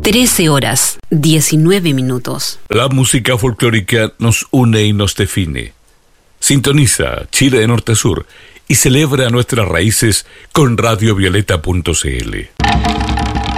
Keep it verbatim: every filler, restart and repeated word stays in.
trece horas, diecinueve minutos. La música folclórica nos une y nos define. Sintoniza Chile de norte a sur y celebra nuestras raíces con radio violeta punto c l.